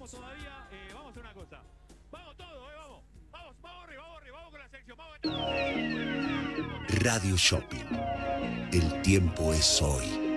vamos todavía. Vamos a hacer una cosa. Vamos todos, vamos. Vamos arriba, vamos con la sección. Vamos. Radio Shopping. El tiempo es hoy.